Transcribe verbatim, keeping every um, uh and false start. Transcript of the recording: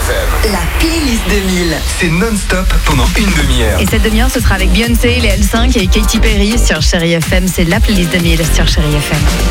F M. La playlist deux mille. C'est non-stop pendant une demi-heure. Et cette demi-heure, ce sera avec Beyoncé, les L cinq et Katy Perry sur Chérie F M. C'est la playlist deux mille sur Chérie F M.